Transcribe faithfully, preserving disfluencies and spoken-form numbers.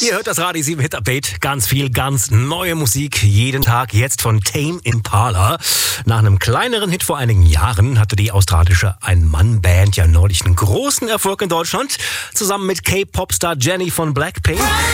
Ihr hört das Radio sieben Hit Update. Ganz viel, ganz neue Musik jeden Tag. Jetzt von Tame Impala. Nach einem kleineren Hit vor einigen Jahren hatte die australische Ein-Mann-Band ja neulich einen großen Erfolg in Deutschland. Zusammen mit K-Pop-Star Jennie von Blackpink.